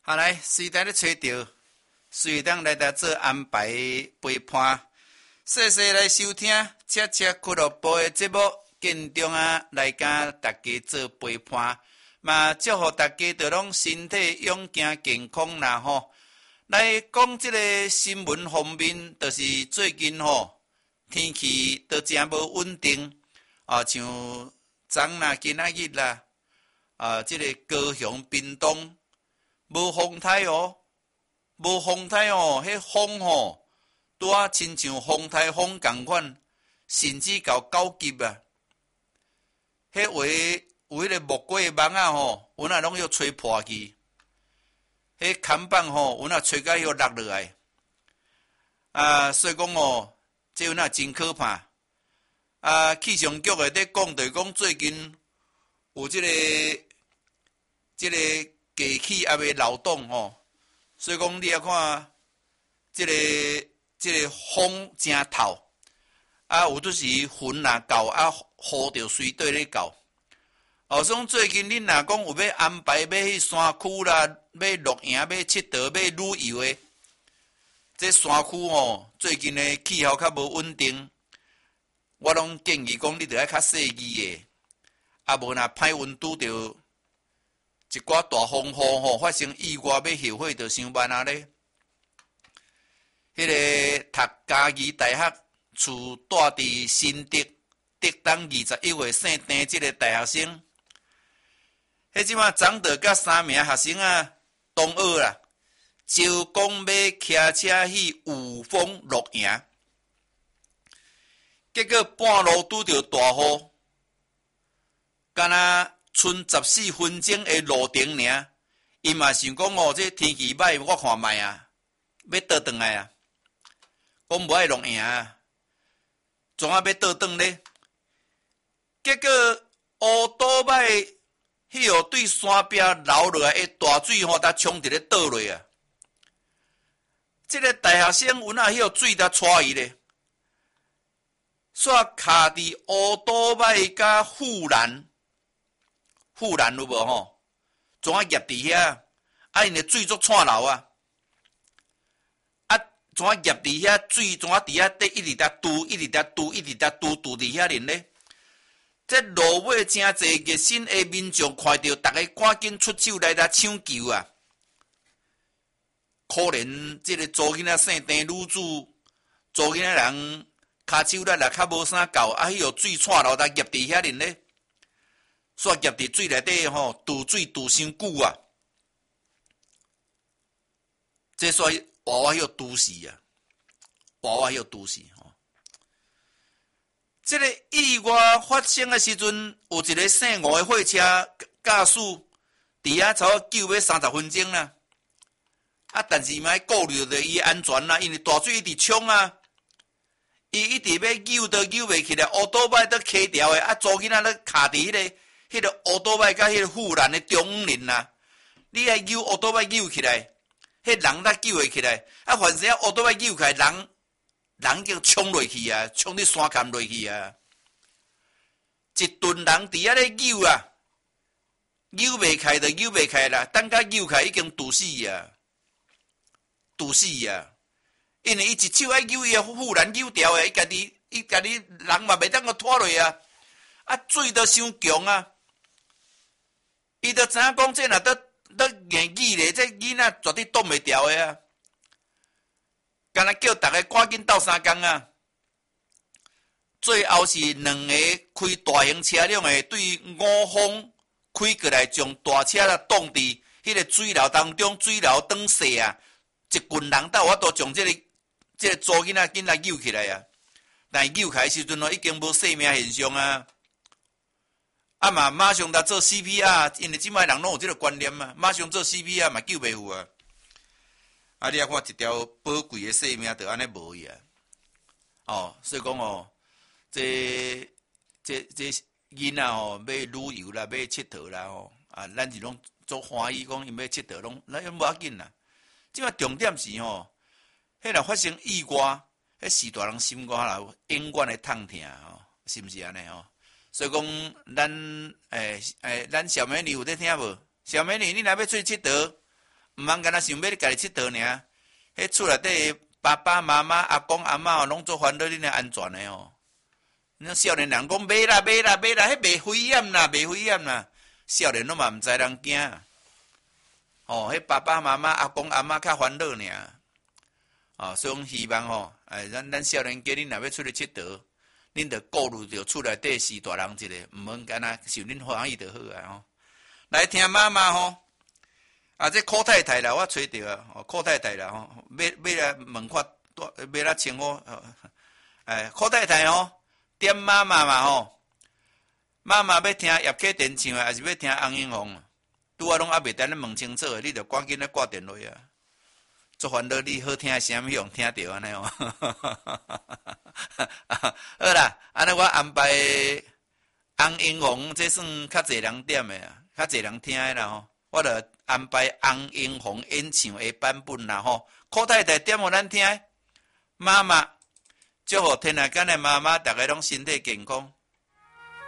好来，随带咧找到，随当来达做安排陪伴，细细来收听，恰恰俱乐部的节目，建中啊来甲大家做陪伴，嘛祝福大家都拢身体勇健健康啦吼。来讲即个新闻方面，就是最近吼天气都真无稳定，像昨啦、今仔日啦，即个高雄、屏东。无风台哦，无风台哦，迄风吼，拄啊亲像风台风共款，甚至到9级啊。迄话有迄个木瓜的芒啊吼，有哪拢要吹破去，迄看板吼，有哪吹甲要落落来。所以讲哦，这有哪真可怕。气象局的咧讲就是讲最近有即个。低气压的流动吼，所以讲你要看即个风真透，有都是云若到雨就随对咧到。所以最近恁若讲有要安排要去山区啦，要露营、要佚佗、要旅游的，这山区吼最近的气候较无稳定，我拢建议讲你着爱较细致的，无若歹运拄着。一寡大风雨吼，发生意外要后悔就伤慢啊咧。迄个读嘉义大学厝住伫新竹，竹东21岁姓丁即个大学生，迄即马长得甲3名学生啊同学啦，招讲要骑车去五峰露营，结果半路拄着大雨，敢若剩14分钟的路程尔，伊嘛想讲哦，这天气歹，我看卖啊，要倒转来啊，讲无爱露营啊，怎啊要倒转咧？结果乌倒摆迄号对山壁流落来的大水吼，才冲直咧倒落啊！这个大学生有哪迄号水才带伊咧？煞卡伫乌倒摆甲护栏有无吼？怎啊夹伫遐？因的水足串流啊！怎啊夹伫遐？水怎啊伫遐底一直在嘟，一直在嘟，一直在嘟伫遐连咧？这路尾真侪热心的民众看到，大家赶紧出手来抢救啊！可怜这个做囡仔姓丁女主，做囡仔人骹手力也较无啥够，迄号水串流才夹伫遐连咧。煞夹伫水内底吼，渡水渡伤久啊！这所以娃娃要毒死啊！娃娃要毒死吼！这个意外发生的时阵，有一个姓吴的货车驾驶，伫遐差不多救要30分钟啦。但是嘛要顾虑着伊安全啦，因为大水一直冲啊，伊一直要救都救袂起来，乌倒摆都卡掉的，做囡仔咧卡伫迄个乌倒摆甲迄个护栏的中间啦，你爱救乌倒摆救起来，迄人才救会起来。凡是乌倒摆救起来，人就冲落去啊，冲伫山坎落去啊。一顿人伫遐咧救啊，救袂开就救袂开啦，等甲救开已经堵死啊，堵死啊！因为伊一手爱救伊护栏救掉诶，伊家己人嘛袂当个拖落啊，水都伤强啊！伊都知影讲，这若得硬语咧，这囡仔绝对挡袂掉诶啊！干那叫大家赶紧斗相共啊！最后是2个开大型车辆诶，对5方开过来，将大车啦挡伫迄个水流当中，水流断细啊！一群人斗我都将这个组囡仔紧来救起来啊！但救起来时阵已经无生命现象啊！马上来做 CPR， 因为即摆人拢有这个观念啊，马上做 CPR 嘛救袂赴啊！你啊看一条宝贵的生命就安尼无去啊！所以讲这囡仔要旅游啦，要佚佗啦咱是拢足欢喜讲因要佚佗拢，咱无要紧啦。即摆重点是迄若发生意外，迄死大人心肝啦，永远会痛疼是毋是安尼所以讲，咱小美女有在听无？小美女，你若要出去佚佗， 毋通干那想要你家己佚佗尔。迄厝内底爸爸妈妈、阿公阿嬷哦，拢做烦恼恁的安全的哦。那少年人讲买啦，迄袂危险啦，袂危险啦。少年拢嘛毋知人惊。哦，迄爸爸妈妈、阿公阿嬷较烦恼尔。哦，所以讲希望吼，咱少年家恁若要出去佚佗，恁着顾虑着厝内底是大人一个，毋免干那受恁欢喜就好啊吼。来听妈妈吼，这柯太太啦，我找着啊，柯太太啦吼，要来问看，要来称呼，柯太太吼，点妈妈嘛吼，妈妈要听叶启田唱的，还是要听洪英红？拄啊拢还袂等你问清楚的，你着赶紧来挂电话啊！做烦恼，你好听的声音用听着安尼哦。好啦，安尼我安排洪英红，这算较侪人点的啊，较侪人听的啦吼。我着安排洪英红演唱的版本啦吼。柯太太点互咱听，妈妈祝福天下间的妈妈，大家拢身体健康，